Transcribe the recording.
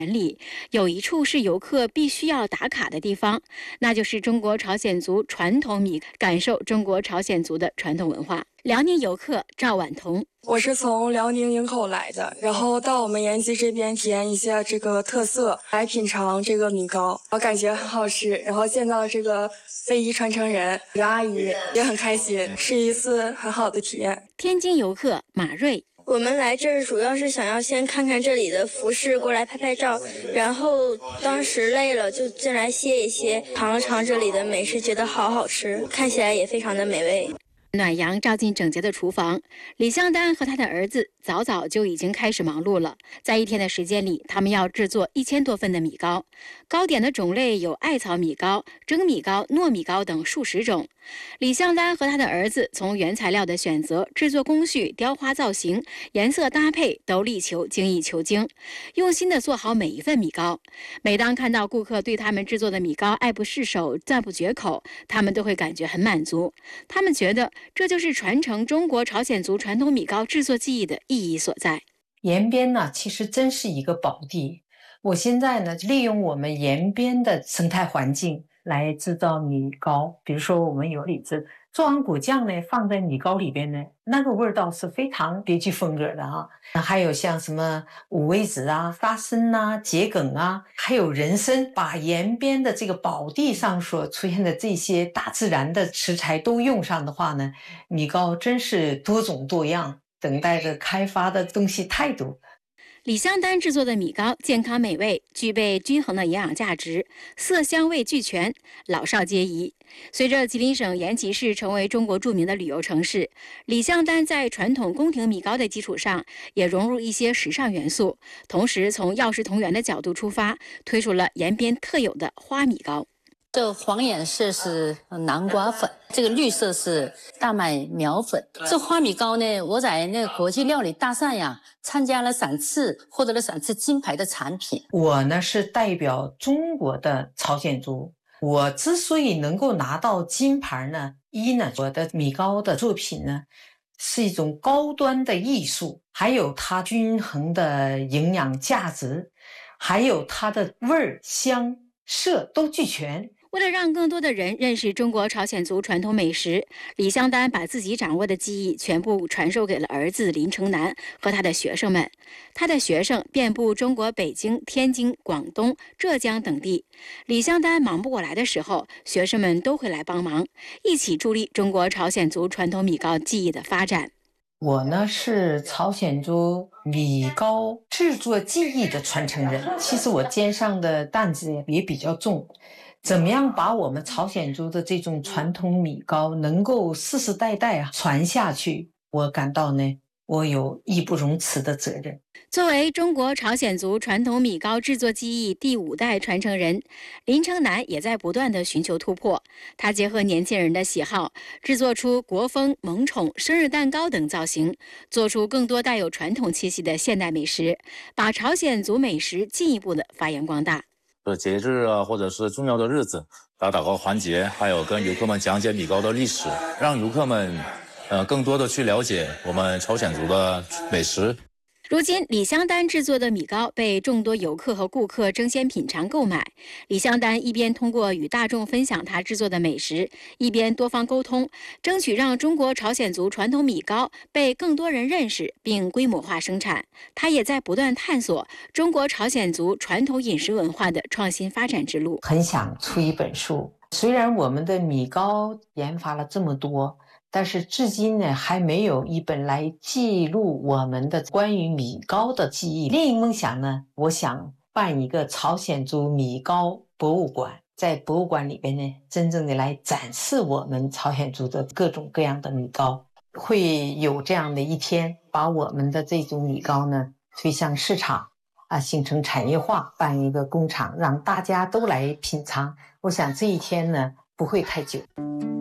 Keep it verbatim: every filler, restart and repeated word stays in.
里有一处是游客必须要打卡的地方，那就是中国朝鲜族传统米，感受中国朝鲜族的传统文化。辽宁游客赵婉彤， 我是从辽宁营口来的，然后到我们延吉这边体验一下这个特色，来品尝这个米糕，我感觉很好吃，然后见到这个非遗传承人这个阿姨也很开心，是一次很好的体验。 天津游客马瑞， 我们来这儿主要是想要先看看这里的服饰，过来拍拍照，然后当时累了就进来歇一歇，尝了尝这里的美食，觉得好好吃，看起来也非常的美味。 暖阳照进整洁的厨房，李向丹和他的儿子早早就已经开始忙碌了。在一天的时间里，他们要制作一千多份的米糕，糕点的种类有艾草米糕、蒸米糕、糯米糕等数十种。李向丹和他的儿子从原材料的选择、制作工序、雕花造型、颜色搭配都力求精益求精，用心地做好每一份米糕。每当看到顾客对他们制作的米糕爱不释手、赞不绝口，他们都会感觉很满足。他们觉得这就是传承中国朝鲜族传统米糕制作技艺的意义所在。 延边呢，其实真是一个宝地。我现在呢，利用我们延边的生态环境来制造米糕。比如说，我们有李子做完果酱呢，放在米糕里边呢，那个味道是非常别具风格的啊。还有像什么五味子啊、花生啊、桔梗啊，还有人参，把延边的这个宝地上所出现的这些大自然的食材都用上的话呢，米糕真是多种多样，等待着开发的东西太多。 李向丹制作的米糕健康美味，具备均衡的营养价值，色香味俱全，老少皆宜。随着吉林省延吉市成为中国著名的旅游城市，李向丹在传统宫廷米糕的基础上，也融入一些时尚元素，同时从药食同源的角度出发，推出了延边特有的花米糕。 这黄颜色是南瓜粉，这个绿色是大麦苗粉。这花米糕呢，我在那个国际料理大赛呀参加了三次，获得了三次金牌的产品。 我呢是代表中国的朝鲜族，我之所以能够拿到金牌呢，一呢，我的米糕的作品呢是一种高端的艺术，还有它均衡的营养价值，还有它的味儿、香、色都俱全。 为了让更多的人认识中国朝鲜族传统美食，李向丹把自己掌握的技艺全部传授给了儿子林成南和他的学生们。他的学生遍布中国北京、天津、广东、浙江等地。李向丹忙不过来的时候，学生们都会来帮忙，一起助力中国朝鲜族传统米糕技艺的发展。 我呢是朝鲜族米糕制作技艺的传承人，其实我肩上的担子也比较重。怎么样把我们朝鲜族的这种传统米糕能够世世代代啊传下去，我感到呢，我有义不容辞的责任。 作为中国朝鲜族传统米糕制作技艺第五代传承人，林成南也在不断地寻求突破。他结合年轻人的喜好，制作出国风、萌宠、生日蛋糕等造型，做出更多带有传统气息的现代美食，把朝鲜族美食进一步的发扬光大。 节日啊，或者是重要的日子，打打糕环节，还有跟游客们讲解米糕的历史，让游客们呃更多的去了解我们朝鲜族的美食。 如今，李向丹制作的米糕被众多游客和顾客争先品尝购买。李向丹一边通过与大众分享他制作的美食，一边多方沟通，争取让中国朝鲜族传统米糕被更多人认识并规模化生产。他也在不断探索中国朝鲜族传统饮食文化的创新发展之路。 很想出一本书，虽然我们的米糕研发了这么多，但是至今呢，还没有一本来记录我们的关于米糕的记忆。另一梦想呢，我想办一个朝鲜族米糕博物馆，在博物馆里边呢，真正的来展示我们朝鲜族的各种各样的米糕。会有这样的一天，把我们的这种米糕呢推向市场啊，形成产业化，办一个工厂，让大家都来品尝。我想这一天呢，不会太久。